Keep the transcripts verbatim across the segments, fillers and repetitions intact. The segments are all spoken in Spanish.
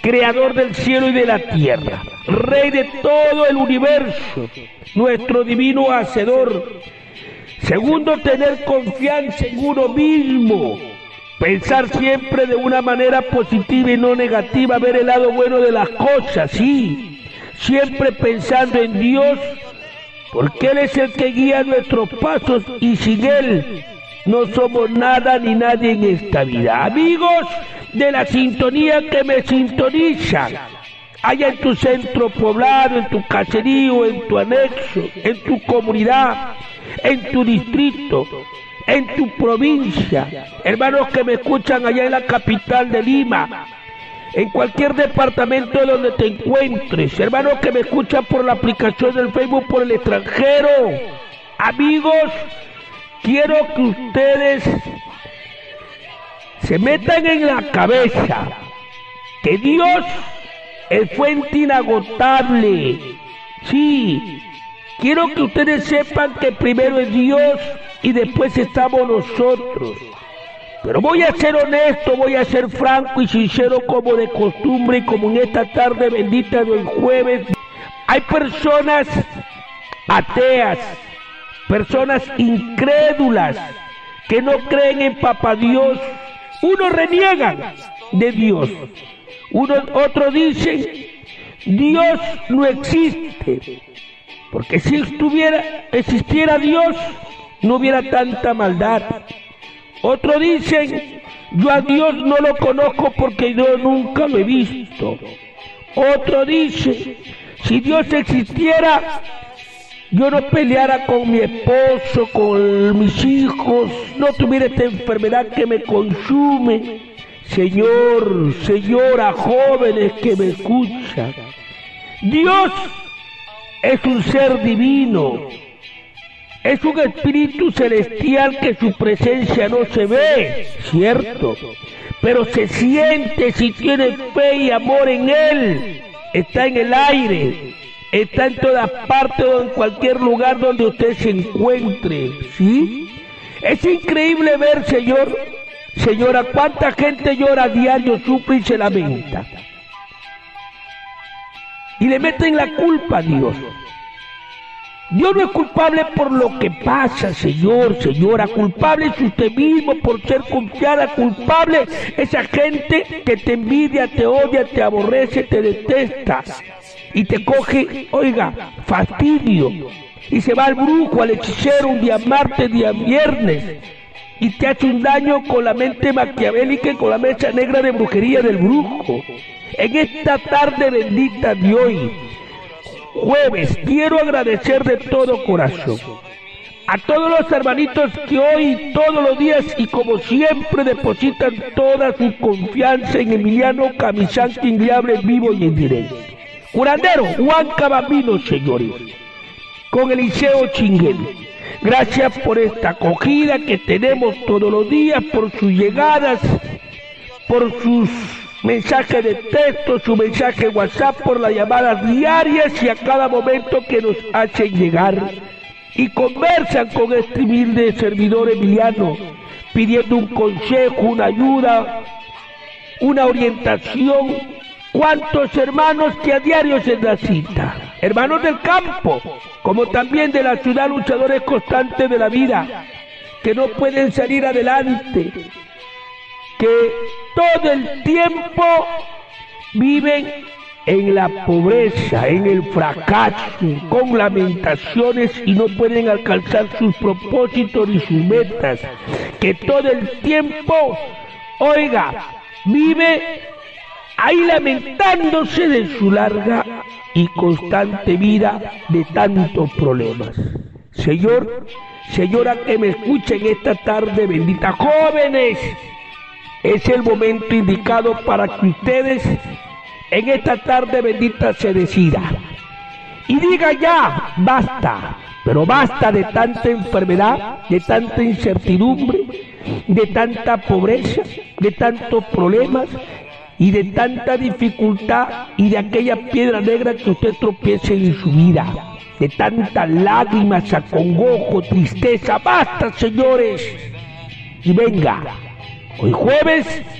Creador del cielo y de la tierra, Rey de todo el universo, nuestro divino Hacedor. Segundo, tener confianza en uno mismo, pensar siempre de una manera positiva y no negativa, ver el lado bueno de las cosas, sí, siempre pensando en Dios, porque Él es el que guía nuestros pasos y sin Él no somos nada ni nadie en esta vida. Amigos de la sintonía que me sintonizan, allá en tu centro poblado, en tu caserío, en tu anexo, en tu comunidad, en tu distrito, en tu provincia, hermanos que me escuchan allá en la capital de Lima, en cualquier departamento donde te encuentres, hermanos que me escuchan por la aplicación del Facebook por el extranjero, amigos, quiero que ustedes se metan en la cabeza que Dios es fuente inagotable. Sí, quiero que ustedes sepan que primero es Dios y después estamos nosotros. Pero voy a ser honesto, voy a ser franco y sincero como de costumbre y como en esta tarde bendita del jueves. Hay personas ateas, personas incrédulas que no creen en Papá Dios. Unos reniegan de Dios, unos, otros dicen Dios no existe, porque si estuviera, existiera Dios no hubiera tanta maldad. Otros dicen yo a Dios no lo conozco porque yo nunca lo he visto. Otro dice si Dios existiera yo no peleara con mi esposo, con mis hijos, no tuviera esta enfermedad que me consume. Señor, señora, jóvenes que me escuchan, Dios es un ser divino, es un espíritu celestial que su presencia no se ve, ¿cierto? Pero se siente si tiene fe y amor en Él, está en el aire, está en todas partes o en cualquier lugar donde usted se encuentre, ¿sí? Es increíble ver, Señor, señora, cuánta gente llora a diario, sufre y se lamenta. Y le meten la culpa a Dios. Dios no es culpable por lo que pasa, Señor, señora. Culpable es usted mismo por ser confiada. Culpable esa gente que te envidia, te odia, te aborrece, te detesta. Y te coge, oiga, fastidio, y se va al brujo, al hechicero, un día martes, día viernes, y te hace un daño con la mente maquiavélica y con la mecha negra de brujería del brujo. En esta tarde bendita de hoy, jueves, quiero agradecer de todo corazón a todos los hermanitos que hoy, todos los días y como siempre depositan toda su confianza en Emiliano Camisán, quien le hable vivo y en directo. Curandero Juan Cabambino, señores, con Eliseo Chinguel. Gracias por esta acogida que tenemos todos los días, por sus llegadas, por sus mensajes de texto, su mensaje WhatsApp, por las llamadas diarias y a cada momento que nos hacen llegar y conversan con este humilde servidor Emiliano, pidiendo un consejo, una ayuda, una orientación. ¿Cuántos hermanos que a diario se da cita? Hermanos del campo, como también de la ciudad, luchadores constantes de la vida, que no pueden salir adelante, que todo el tiempo viven en la pobreza, en el fracaso, con lamentaciones y no pueden alcanzar sus propósitos ni sus metas, que todo el tiempo, oiga, vive ahí lamentándose de su larga y constante vida de tantos problemas. Señor, señora que me escucha en esta tarde bendita, jóvenes, es el momento indicado para que ustedes en esta tarde bendita se decidan y diga ya, basta, pero basta de tanta enfermedad, de tanta incertidumbre, de tanta pobreza, de tantos problemas y de tanta dificultad y de aquella piedra negra que usted tropiece en su vida, de tantas lágrimas, acongojo, tristeza. Basta, señores, y venga, hoy jueves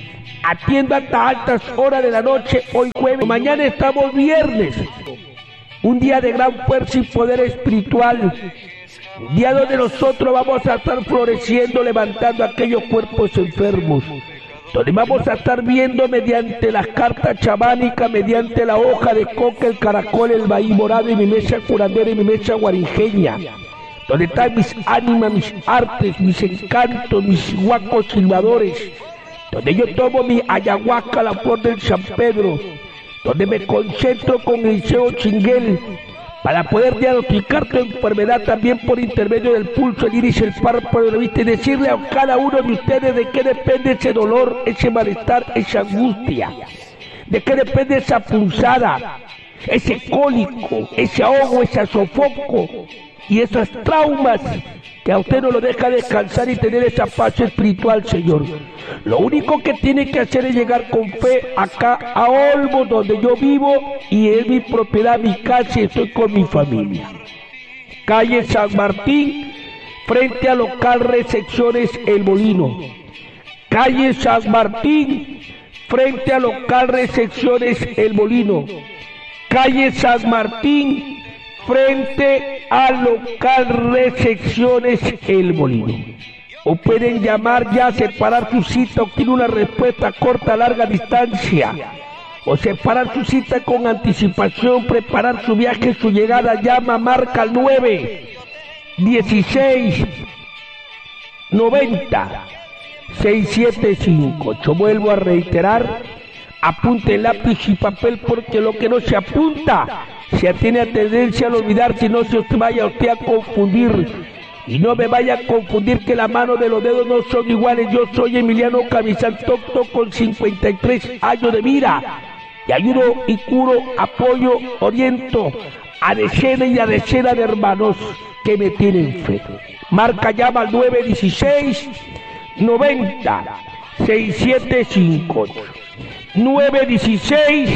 atiendo hasta altas horas de la noche, hoy jueves, mañana estamos viernes. Un día de gran fuerza y poder espiritual. Un día donde nosotros vamos a estar floreciendo, levantando aquellos cuerpos enfermos. Donde vamos a estar viendo mediante las cartas chamánicas, mediante la hoja de coca, el caracol, el maíz morado y mi mecha curandera y mi mecha guarijeña. Donde están mis ánimas, mis artes, mis encantos, mis huacos silbadores. Donde yo tomo mi ayahuasca, la flor del San Pedro. Donde me concentro con el Liceo Chinguel para poder diagnosticar tu enfermedad también por intermedio del pulso, el iris, el párpado, la vista, y decirle a cada uno de ustedes de qué depende ese dolor, ese malestar, esa angustia, de qué depende esa punzada, ese cólico, ese ahogo, ese sofoco y esas traumas que a usted no lo deja descansar y tener esa paz espiritual, Señor. Lo único que tiene que hacer es llegar con fe acá a Olmos, donde yo vivo, y es mi propiedad, mi casa, y estoy con mi familia. Calle San Martín, frente a local Recepciones El Molino. Calle San Martín, frente a local Recepciones El Molino. Calle San Martín, frente al local Recepciones El Molino. O pueden llamar ya, separar su cita, obtener una respuesta corta, larga distancia. O separar su cita con anticipación, preparar su viaje, su llegada. Llama, marca al nueve, dieciséis, noventa, seis siete cinco ocho. Vuelvo a reiterar, apunte lápiz y papel, porque lo que no se apunta se tiene a tendencia al olvidar, si no se vaya usted a confundir. Y no me vaya a confundir que la mano de los dedos no son iguales. Yo soy Emiliano Camizán Tocto con cincuenta y tres años de vida. Y ayudo y curo, apoyo, oriento a decenas y a decenas de hermanos que me tienen fe. Marca, llama al nueve dieciséis, noventa, seis siete cinco ocho. nueve dieciséis,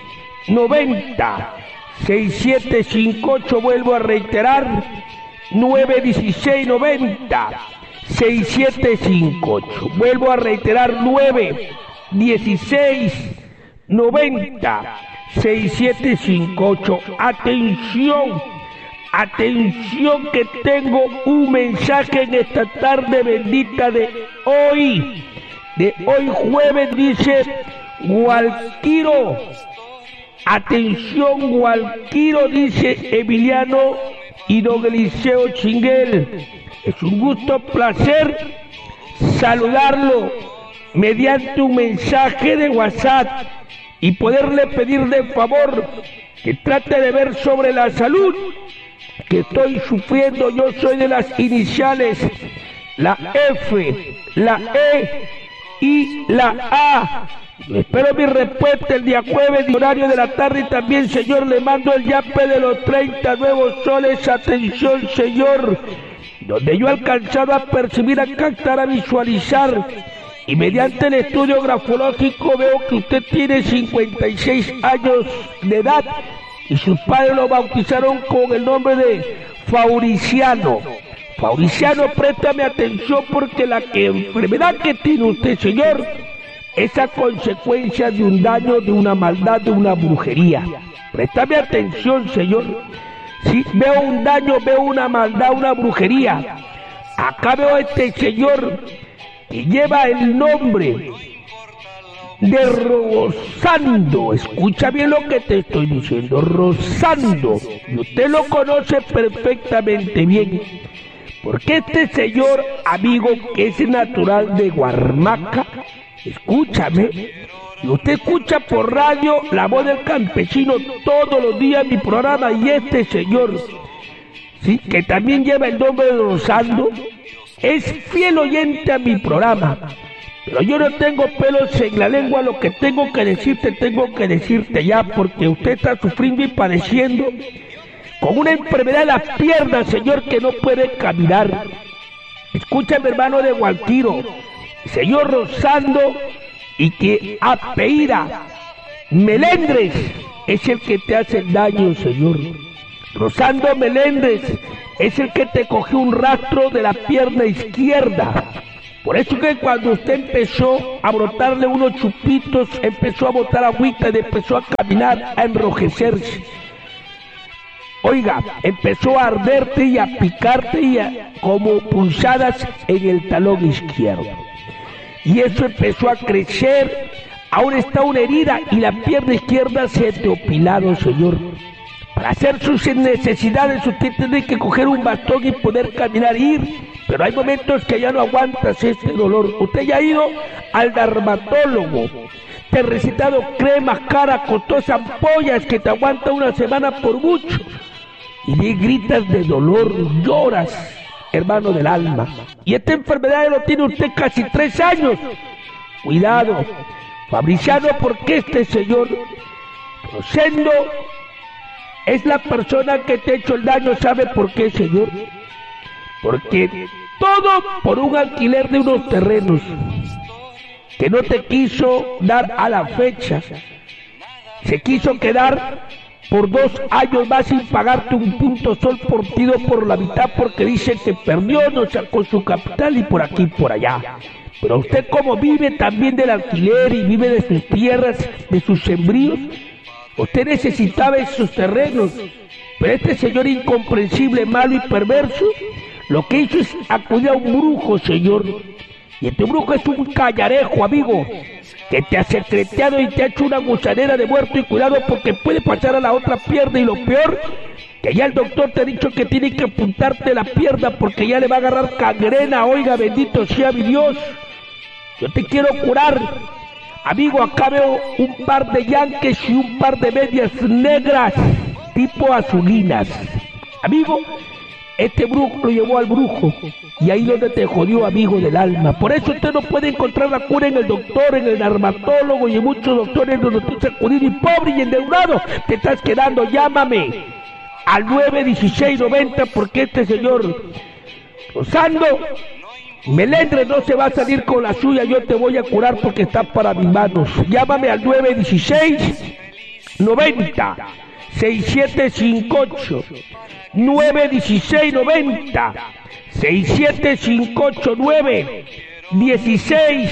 noventa, seis siete cinco ocho. Vuelvo a reiterar, nueve dieciséis, noventa, seis siete cinco ocho. Vuelvo a reiterar, nueve dieciséis, noventa, seis siete cinco ocho. Atención, atención, que tengo un mensaje en esta tarde bendita de hoy, de hoy jueves. Dice Gualquiro, atención Gualquiro, dice Emiliano y don Eliseo Chinguel. Es un gusto, placer saludarlo mediante un mensaje de WhatsApp y poderle pedir de favor que trate de ver sobre la salud que estoy sufriendo. Yo soy de las iniciales, la F, la E y la A. Espero mi respuesta el día jueves, de horario de la tarde, y también, Señor, le mando el yape de los treinta nuevos soles. Atención, Señor, donde yo he alcanzado a percibir, a captar, a visualizar, y mediante el estudio grafológico veo que usted tiene cincuenta y seis años de edad y sus padres lo bautizaron con el nombre de Fauriciano. Fauriciano, préstame atención, porque la que enfermedad que tiene usted, Señor, es a consecuencia de un daño, de una maldad, de una brujería. Préstame atención, Señor. Si veo un daño, veo una maldad, una brujería. Acá veo a este señor que lleva el nombre de Rosando. Escucha bien lo que te estoy diciendo, Rosando. Y usted lo conoce perfectamente bien, porque este señor, amigo, que es natural de Guarmaca, escúchame, y usted escucha por radio La Voz del Campesino todos los días mi programa, y este señor, sí, que también lleva el nombre de Rosando, es fiel oyente a mi programa. Pero yo no tengo pelos en la lengua, lo que tengo que decirte, tengo que decirte ya, porque usted está sufriendo y padeciendo con una enfermedad de las piernas, Señor, que no puede caminar. Escúchame, hermano de Gualquiro, señor Rosando, y que apellida Melendres es el que te hace el daño, Señor. Rosando Melendres es el que te cogió un rastro de la pierna izquierda. Por eso que cuando usted empezó a brotarle unos chupitos, empezó a botar agüita y empezó a caminar, a enrojecerse. Oiga, empezó a arderte y a picarte y a, como punzadas en el talón izquierdo. Y eso empezó a crecer, ahora está una herida y la pierna izquierda se ha teopilado, señor. Para hacer sus necesidades usted tiene que coger un bastón y poder caminar e ir. Pero hay momentos que ya no aguantas este dolor. Usted ya ha ido al dermatólogo, te ha recetado cremas, cara, costosas, ampollas que te aguanta una semana por mucho. Y de gritas de dolor, lloras, hermano del alma. Y esta enfermedad ya lo tiene usted casi tres años. Cuidado, Fabriciano, porque este señor Rosendo es la persona que te ha hecho el daño. ¿Sabe por qué, señor? Porque todo por un alquiler de unos terrenos que no te quiso dar a la fecha. Se quiso quedar por dos años más sin pagarte un punto sol partido por la mitad porque dice que perdió, no sacó su capital y por aquí y por allá. Pero usted, como vive también del alquiler y vive de sus tierras, de sus sembríos, usted necesitaba esos terrenos. Pero este señor incomprensible, malo y perverso, lo que hizo es acudir a un brujo, señor. Y este brujo es un callarejo, amigo, que te ha secreteado y te ha hecho una gusanera de muerto. Y cuidado, porque puede pasar a la otra pierna. Y lo peor, que ya el doctor te ha dicho que tiene que apuntarte la pierna porque ya le va a agarrar gangrena. Oiga, bendito sea mi Dios. Yo te quiero curar, amigo. Acá veo un par de yanques y un par de medias negras tipo azulinas. Amigo, este brujo lo llevó al brujo y ahí donde te jodió, amigo del alma. Por eso usted no puede encontrar la cura en el doctor, en el dermatólogo y en muchos doctores donde tú estás acudido y pobre y endeudado te estás quedando. Llámame al nueve dieciséis noventa porque este señor Rosando Melendre no se va a salir con la suya. Yo te voy a curar porque está para mis manos. Llámame al nueve dieciséis noventa seis siete cinco ocho. nueve dieciséis noventa seis siete cinco ocho. nueve dieciséis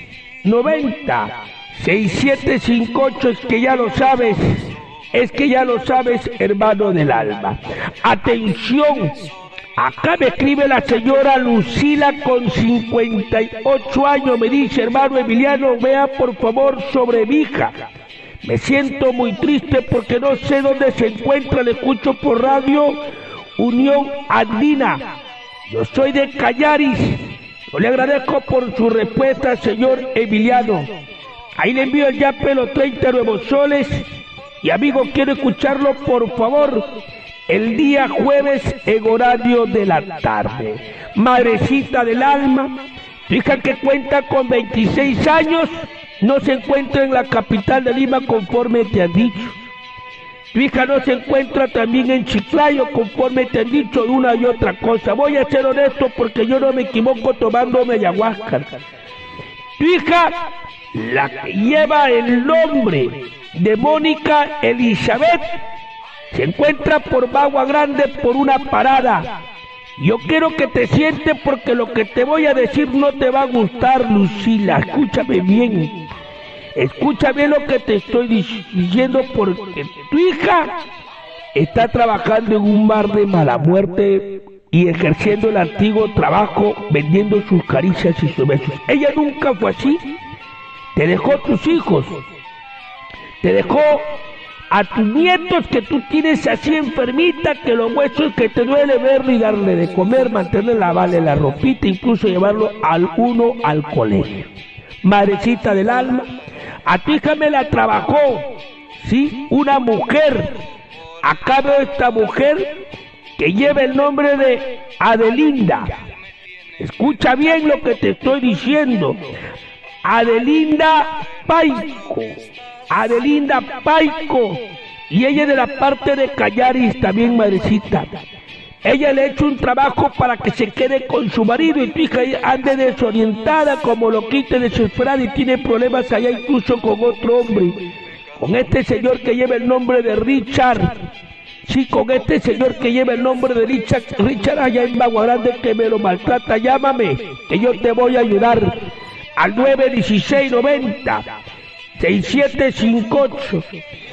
noventa seis siete cinco ocho. Es que ya lo sabes, es que ya lo sabes, hermano del alma. Atención, acá me escribe la señora Lucila con cincuenta y ocho años. Me dice: hermano Emiliano, vea por favor sobre mi hija. Me siento muy triste porque no sé dónde se encuentra. Le escucho por Radio Unión Andina. Yo soy de Callaris. Yo le agradezco por su respuesta, señor Emiliano. Ahí le envío el yape los treinta nuevos soles. Y amigo, quiero escucharlo por favor el día jueves en horario de la tarde. Madrecita del alma, tu hija, que cuenta con veintiséis años, no se encuentra en la capital de Lima conforme te han dicho. Tu hija no se encuentra también en Chiclayo conforme te han dicho de una y otra cosa. Voy a ser honesto porque yo no me equivoco tomándome ayahuasca. Tu hija, la que lleva el nombre de Mónica Elizabeth, se encuentra por Bagua Grande por una parada. Yo quiero que te sientes porque lo que te voy a decir no te va a gustar, Lucila. Escúchame bien. Escucha bien lo que te estoy diciendo, porque tu hija está trabajando en un bar de mala muerte y ejerciendo el antiguo trabajo, vendiendo sus caricias y sus besos. Ella nunca fue así. Te dejó tus hijos, te dejó a tus nietos que tú tienes así enfermita, que los huesos que te duele verlo y darle de comer, mantenerle, lavarle la ropita, incluso llevarlo al uno al colegio. Madrecita del alma, a tu hija me la trabajó, ¿sí? Una mujer. Acá veo esta mujer que lleva el nombre de Adelinda. Escucha bien lo que te estoy diciendo. Adelinda Paico. Adelinda Paico. Y ella es de la parte de Callaris también, madrecita. Ella le ha hecho un trabajo para que se quede con su marido y tu hija ande desorientada, como loquita, desesperada, y tiene problemas allá incluso con otro hombre, con este señor que lleva el nombre de Richard. Sí, con este señor que lleva el nombre de Richard, Richard allá en Bagua Grande que me lo maltrata, llámame, que yo te voy a ayudar al nueve dieciséis noventa, sesenta y siete cincuenta y ocho.